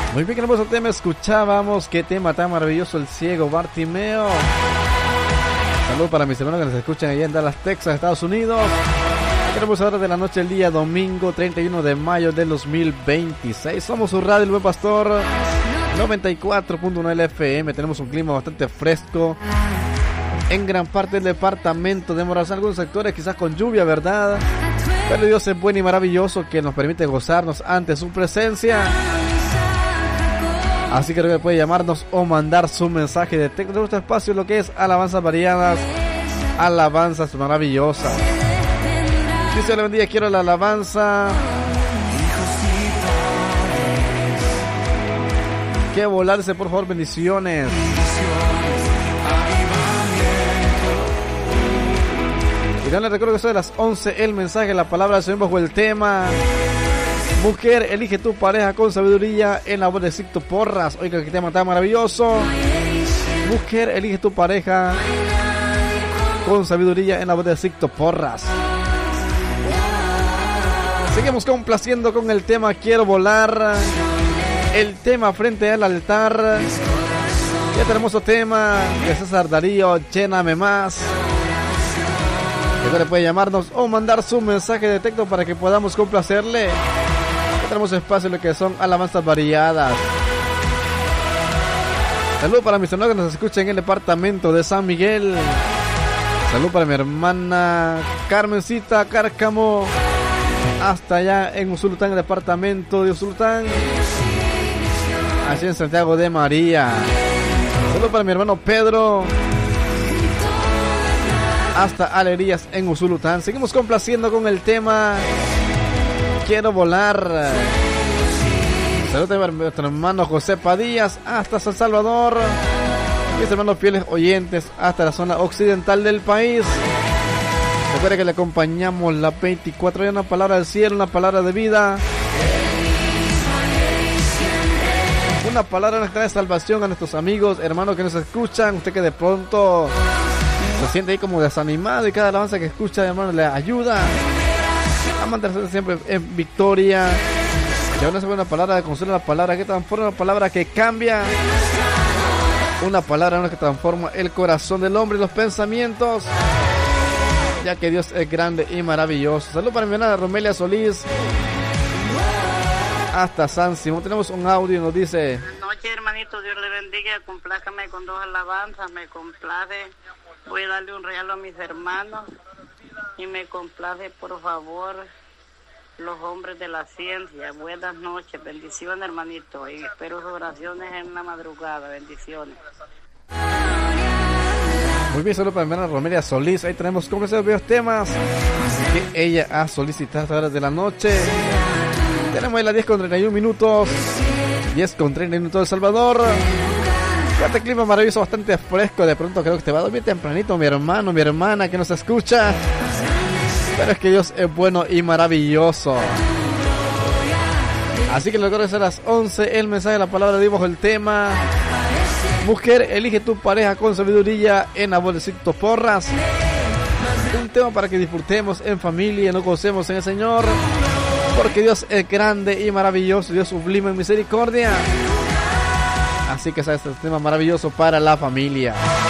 Muy bien, que hermoso tema escuchábamos. Qué tema tan maravilloso, el ciego Bartimeo. Saludos para mis hermanos que nos escuchan allá en Dallas, Texas, Estados Unidos. Tenemos ahora de la noche el día domingo 31 de mayo del 2026. Somos su radio El Buen Pastor 94.1 FM. Tenemos un clima bastante fresco en gran parte del departamento de Morazán. Algunos sectores quizás con lluvia, ¿verdad? Pero Dios es bueno y maravilloso, que nos permite gozarnos ante su presencia. Así que puede llamarnos o mandar su mensaje de texto de nuestro espacio, lo que es alabanzas variadas, alabanzas maravillosas. Dios le bendiga, quiero la alabanza que volarse, por favor, bendiciones. Y ya les recuerdo que soy de las 11 el mensaje, la palabra del Señor bajo el tema Mujer, elige tu pareja con sabiduría, en la voz de Sixto Porras. Oiga, que tema tan maravilloso. Mujer, elige tu pareja con sabiduría, en la voz de Sixto Porras. Seguimos complaciendo con el tema Quiero volar, el tema Frente al altar. Ya tenemos otro tema de César Darío, Lléname más. Usted puede llamarnos o mandar su mensaje de texto para que podamos complacerle. Ya tenemos espacio en lo que son alabanzas variadas. Saludos para mis hermanos que nos escuchan en el departamento de San Miguel. Saludos para mi hermana Carmencita Cárcamo, hasta allá en Usulután, el departamento de Usulután, allí en Santiago de María. Saludos para mi hermano Pedro, hasta Alerías en Usulután. Seguimos complaciendo con el tema Quiero volar. Saludos para nuestro hermano José Padillas, hasta San Salvador. Mis hermanos fieles oyentes, hasta la zona occidental del país. Recuerda que le acompañamos la 24 horas, una palabra del cielo, una palabra de vida, una palabra que trae salvación a nuestros amigos, hermanos que nos escuchan. Usted que de pronto se siente ahí como desanimado y cada alabanza que escucha, hermano, le ayuda a mantenerse siempre en victoria. Y ahora se ve una palabra de consuelo, una palabra que transforma, una palabra que cambia, una palabra que transforma el corazón del hombre y los pensamientos, ya que Dios es grande y maravilloso. Saludos para mi hermana Romelia Solís, hasta San Simón. Tenemos un audio y nos dice: buenas noches, hermanito, Dios le bendiga, complácame con dos alabanzas, me complace, voy a darle un regalo a mis hermanos, y me complace, por favor, Los Hombres de la Ciencia. Buenas noches, bendiciones, hermanito, y espero sus oraciones en la madrugada. Bendiciones. Muy bien, solo para mi hermana Romelia Solís. Ahí tenemos como esos videos temas que ella ha solicitado a través de la noche. Tenemos ahí las 10:31, 10:30 El Salvador. Este clima maravilloso, bastante fresco. De pronto creo que te va a dormir tempranito, mi hermano, mi hermana que nos escucha. Pero es que Dios es bueno y maravilloso. Así que lo recuerdo, a las 11 el mensaje de la palabra de Dios bajo el tema Mujer, elige tu pareja con sabiduría, en la voz de Sixto Porras. Un tema para que disfrutemos en familia, nos gocemos en el Señor, porque Dios es grande y maravilloso, Dios sublime en misericordia. Así que es este tema maravilloso para la familia.